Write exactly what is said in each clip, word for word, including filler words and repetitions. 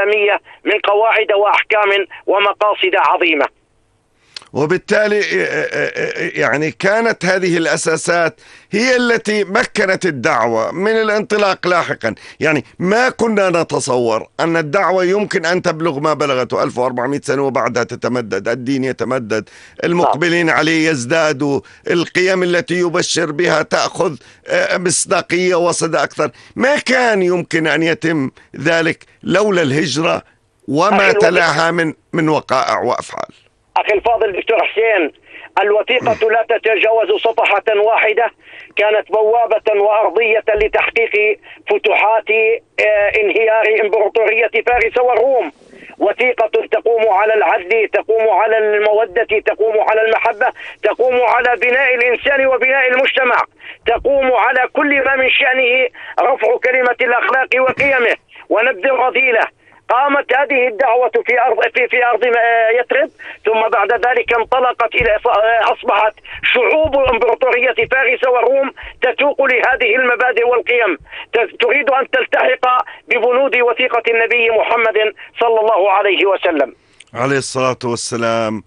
الإسلامية من قواعد وأحكام ومقاصد عظيمة. وبالتالي يعني كانت هذه الأساسات هي التي مكنت الدعوة من الانطلاق لاحقا. يعني ما كنا نتصور أن الدعوة يمكن أن تبلغ ما بلغته ألف وأربعمائة سنة وبعدها تتمدد، الدين يتمدد، المقبلين عليه يزدادوا، القيم التي يبشر بها تأخذ مصداقية وصدى أكثر. ما كان يمكن أن يتم ذلك لولا الهجرة وما تلاها من من وقائع وأفعال. أخي الفاضل دكتور حسين، الوثيقة لا تتجاوز صفحة واحدة، كانت بوابة وأرضية لتحقيق فتوحات انهيار إمبراطورية فارس والروم. وثيقة تقوم على العدل، تقوم على المودة، تقوم على المحبة، تقوم على بناء الإنسان وبناء المجتمع، تقوم على كل ما من شأنه رفع كلمة الأخلاق وقيمه ونبذ الرذيلة. قامت هذه الدعوة في أرض في في أرض يثرب، ثم بعد ذلك انطلقت إلى أصبحت شعوب إمبراطورية فارس والروم تتوق لهذه المبادئ والقيم، تريد أن تلتحق ببنود وثيقة النبي محمد صلى الله عليه وسلم عليه الصلاة والسلام.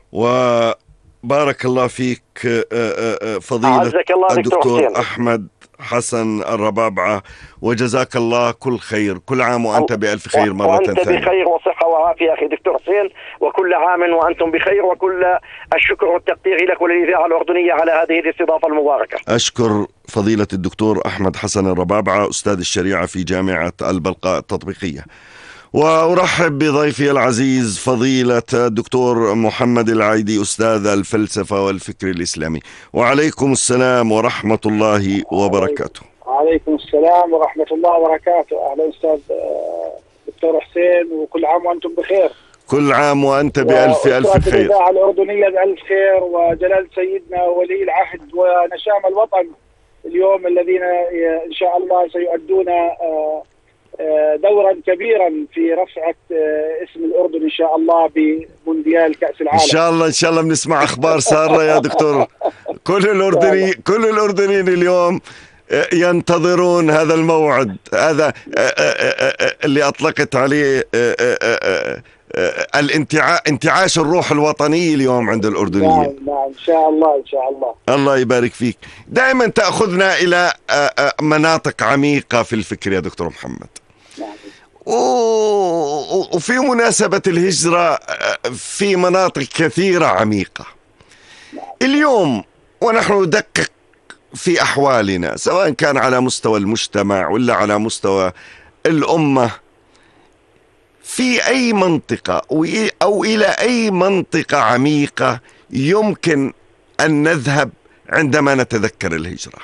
وبارك الله فيك فضيلة الدكتور أحمد حسن الربابعة، وجزاك الله كل خير. كل عام وأنت بألف خير مرة وأنت ثانية. بخير وصحة وعافية أخي دكتور حسين، وكل عام وأنتم بخير، وكل الشكر والتقدير لك وللإذاعة الأردنية على هذه الاستضافة المباركة. أشكر فضيلة الدكتور أحمد حسن الربابعة أستاذ الشريعة في جامعة البلقاء التطبيقية. وأرحب بضيفي العزيز فضيلة الدكتور محمد العايدي أستاذ الفلسفة والفكر الإسلامي. وعليكم السلام ورحمة الله وبركاته. وعليكم السلام ورحمة الله وبركاته. أهلا أستاذ دكتور حسين، وكل عام وأنتم بخير. كل عام وأنت بألف ألف خير. الإذاعة الأردنية بألف خير، وجلالة سيدنا ولي العهد ونشام الوطن اليوم الذين إن شاء الله سيؤدون دورا كبيرا في رفعة اسم الأردن إن شاء الله بمونديال كأس العالم. إن شاء الله إن شاء الله بنسمع أخبار سارة يا دكتور. كل الأردني كل الأردنيين اليوم ينتظرون هذا الموعد، هذا اللي أطلقت عليه الانتعاش الروح الوطني اليوم عند الأردنيين. نعم نعم إن شاء الله إن شاء الله. الله يبارك فيك. دائما تأخذنا إلى مناطق عميقة في الفكر يا دكتور محمد. وفي مناسبة الهجرة في مناطق كثيرة عميقة. اليوم ونحن ندقق في أحوالنا سواء كان على مستوى المجتمع ولا على مستوى الأمة، في أي منطقة أو إلى أي منطقة عميقة يمكن أن نذهب عندما نتذكر الهجرة؟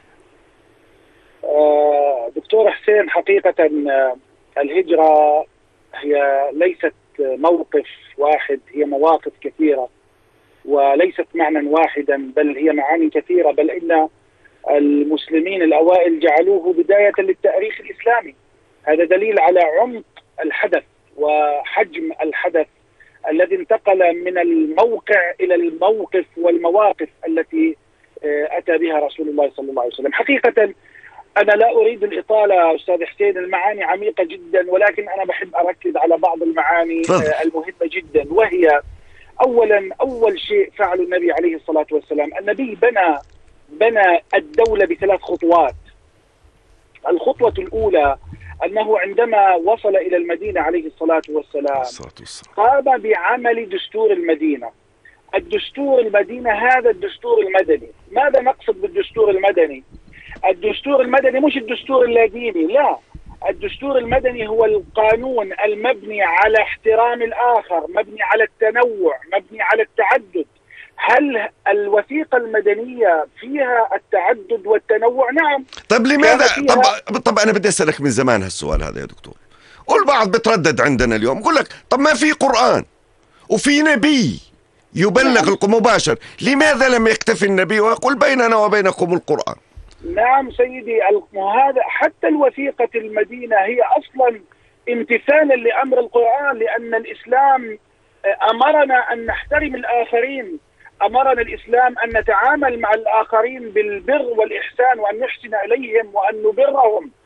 دكتور حسين، حقيقة الهجرة هي ليست موقف واحد، هي مواقف كثيرة، وليست معنى واحدا، بل هي معاني كثيرة. بل إن المسلمين الأوائل جعلوه بداية للتاريخ الإسلامي. هذا دليل على عمق الحدث وحجم الحدث الذي انتقل من الموقع إلى الموقف والمواقف التي أتى بها رسول الله صلى الله عليه وسلم. حقيقة أنا لا أريد الإطالة أستاذ حسين، المعاني عميقة جدا، ولكن أنا بحب أركز على بعض المعاني المهمة جدا. وهي أولا أول شيء فعل النبي عليه الصلاة والسلام، النبي بنى بنى الدولة بثلاث خطوات. الخطوة الأولى أنه عندما وصل إلى المدينة عليه الصلاة والسلام قام بعمل دستور المدينة. الدستور المدينة هذا الدستور المدني. ماذا نقصد بالدستور المدني؟ الدستور المدني مش الدستور اللاديني، لا، الدستور المدني هو القانون المبني على احترام الآخر، مبني على التنوع، مبني على التعدد. هل الوثيقة المدنية فيها التعدد والتنوع؟ نعم. طب لماذا؟ طب, طب أنا بدي أسألك من زمان هالسؤال هذا يا دكتور، والبعض بتردد عندنا اليوم يقول لك طب ما في قرآن وفي نبي يبلغ نعم. مباشر، لماذا لم يكتفي النبي ويقول بيننا وبينكم القرآن؟ نعم سيدي، هذا حتى الوثيقة المدينة هي أصلا امتثالا لأمر القرآن، لأن الإسلام أمرنا أن نحترم الآخرين، أمرنا الإسلام أن نتعامل مع الآخرين بالبر والإحسان، وأن نحسن إليهم وأن نبرهم.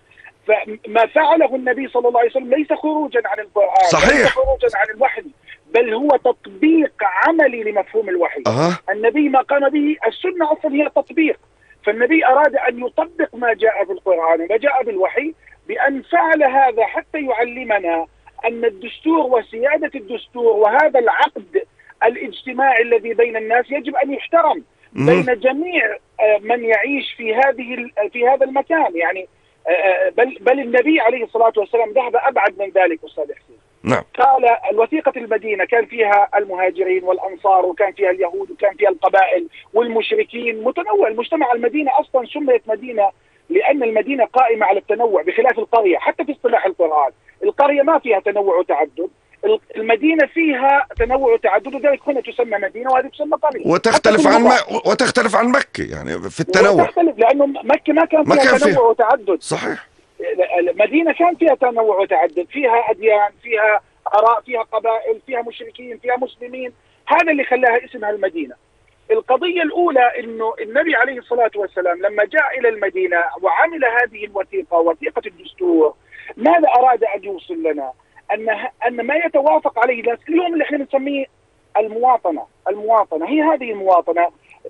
فما فعله النبي صلى الله عليه وسلم ليس خروجا عن القرآن، صحيح. ليس خروجا عن الوحي، بل هو تطبيق عملي لمفهوم الوحي. أه. النبي ما قام به، السنة أصلا هي تطبيق، فالنبي أراد أن يطبق ما جاء في القرآن وما جاء بالوحي بأن فعل هذا حتى يعلمنا أن الدستور وسيادة الدستور وهذا العقد الاجتماعي الذي بين الناس يجب أن يحترم بين جميع من يعيش في هذه في هذا المكان. يعني بل بل النبي عليه الصلاة والسلام ذهب أبعد من ذلك أستاذ حسين. نعم. قال الوثيقة المدينة كان فيها المهاجرين والأنصار وكان فيها اليهود وكان فيها القبائل والمشركين، متنوع. المجتمع المدينة أصلا سميت مدينة لأن المدينة قائمة على التنوع بخلاف القرية. حتى في اصطلاح القرآن القرية ما فيها تنوع وتعدد، المدينة فيها تنوع وتعدد، وذلك هنا تسمى مدينة وهذه تسمى قرية. وتختلف عن ما وتختلف عن مكة يعني في التنوع. وتختلف لأنه مكة ما كان فيها ما كان تنوع فيها. وتعدد. صحيح. المدينة كان فيها تنوع وتعدد، فيها أديان، فيها آراء، فيها قبائل، فيها مشركين، فيها مسلمين. هذا اللي خلاها اسمها المدينة. القضية الأولى إنه النبي عليه الصلاة والسلام لما جاء إلى المدينة وعمل هذه الوثيقة، وثيقة الدستور، ماذا أراد أن يوصل لنا؟ أن أن ما يتوافق عليه الناس اليوم اللي احنا بنسميه المواطنة، المواطنة هي هذه المواطنة.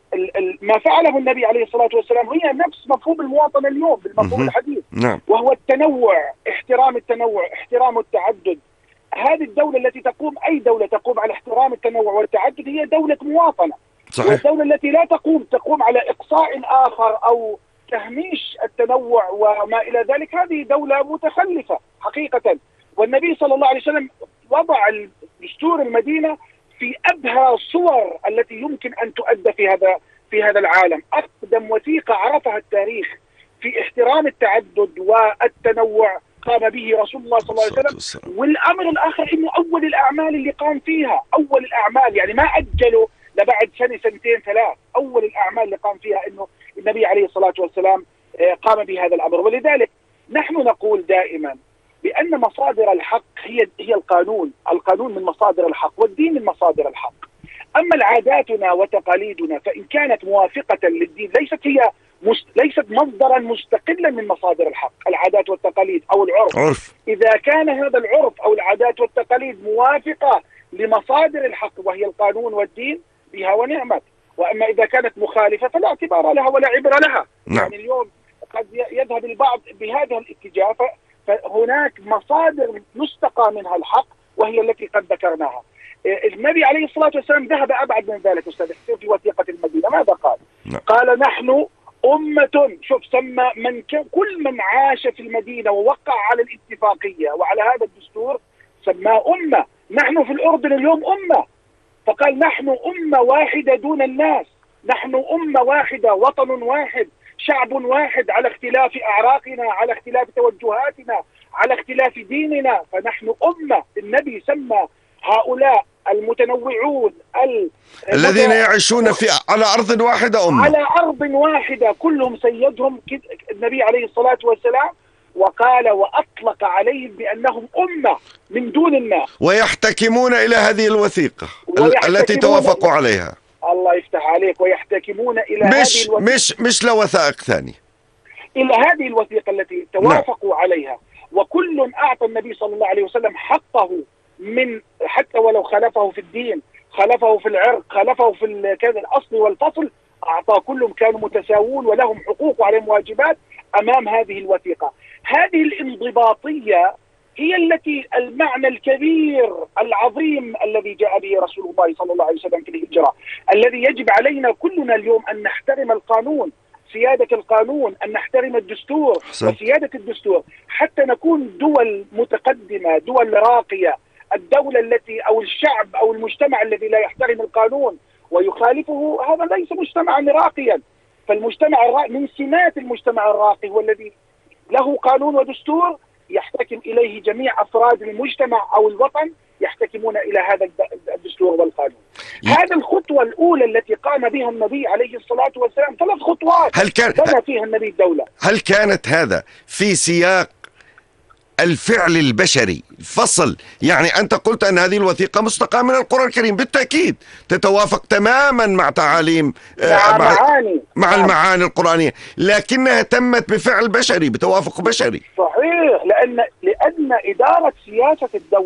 ما فعله النبي عليه الصلاة والسلام هي نفس مفهوم المواطنة اليوم بالمفهوم الحديث. نعم. وهو التنوع، احترام التنوع، احترام التعدد. هذه الدولة التي تقوم، أي دولة تقوم على احترام التنوع والتعدد هي دولة مواطنة. صحيح. والدولة التي لا تقوم تقوم على إقصاء آخر أو تهميش التنوع وما إلى ذلك، هذه دولة متخلفة حقيقة. والنبي صلى الله عليه وسلم وضع دستور المدينة في أبهى الصور التي يمكن أن تؤدى في هذا في هذا العالم. أقدم وثيقة عرفها التاريخ في احترام التعدد والتنوع قام به رسول الله صلى الله عليه وسلم. والأمر الآخر إنه أول الأعمال اللي قام فيها، أول الأعمال يعني ما أجلوا لبعد سنة سنتين ثلاث، أول الأعمال اللي قام فيها إنه النبي عليه الصلاة والسلام قام بهذا الأمر. ولذلك نحن نقول دائما بأن مصادر الحق هي هي القانون، القانون من مصادر الحق والدين من مصادر الحق. أما العاداتنا وتقاليدنا فإن كانت موافقة للدين ليست هي مست... ليست مصدرا مستقلا من مصادر الحق. العادات والتقاليد أو العرف عرف. إذا كان هذا العرف أو العادات والتقاليد موافقة لمصادر الحق وهي القانون والدين بها ونعمت. وأما إذا كانت مخالفة فلا اعتبار لها ولا عبرة لها. نعم. يعني اليوم قد يذهب البعض بهذا الاتجاه، فهناك مصادر يستقى منها الحق وهي التي قد ذكرناها. النبي عليه الصلاة والسلام ذهب أبعد من ذلك أستاذ حسين في وثيقة المدينة. ماذا قال؟ نعم. قال نحن أمة، شوف سمى من كل من عاش في المدينة ووقع على الاتفاقية وعلى هذا الدستور سماه أمة. نحن في الأردن اليوم أمة، فقال نحن أمة واحدة دون الناس، نحن أمة واحدة، وطن واحد، شعب واحد، على اختلاف أعراقنا، على اختلاف توجهاتنا، على اختلاف ديننا، فنحن أمة. النبي سمى هؤلاء المتنوعون الذين يعيشون في على أرض واحدة أمة، على أرض واحدة كلهم سيدهم النبي عليه الصلاة والسلام، وقال وأطلق عليهم بأنهم أمة من دون الناس، ويحتكمون إلى هذه الوثيقة التي توافقوا عليها. الله يفتح عليك. ويحتكمون إلى مش هذه الوثيقة، مش مش لوثائق ثانية، إلى هذه الوثيقة التي توافقوا نعم. عليها. وكل أعطى النبي صلى الله عليه وسلم حقه، من حتى ولو خلفه في الدين، خلفه في العرق، خلفه في كذا الأصل والفصل، أعطى كلهم، كانوا متساوون ولهم حقوق وعليهم واجبات أمام هذه الوثيقة. هذه الانضباطية هي التي المعنى الكبير العظيم الذي جاء به رسول الله صلى الله عليه وسلم في الهجرة، الذي يجب علينا كلنا اليوم أن نحترم القانون، سيادة القانون، أن نحترم الدستور حسن. وسيادة الدستور حتى نكون دول متقدمة، دول راقية. الدولة التي أو الشعب أو المجتمع الذي لا يحترم القانون ويخالفه هذا ليس مجتمعا راقيا. فالمجتمع الراقي، من سمات المجتمع الراقي هو الذي له قانون ودستور يحتكم إليه جميع أفراد المجتمع أو الوطن، يحتكمون إلى هذا الدستور والقانون. هذا الخطوة الأولى التي قام بها النبي عليه الصلاة والسلام، ثلاث خطوات هل كان بنى فيها النبي الدولة. هل كانت هذا في سياق الفعل البشري. فصل، يعني أنت قلت أن هذه الوثيقة مستقاة من القرآن الكريم، بالتأكيد تتوافق تماما مع تعاليم مع, مع, معاني. مع المعاني القرآنية، لكنها تمت بفعل بشري، بتوافق بشري. صحيح، لأن لأن إدارة سياسة الدولة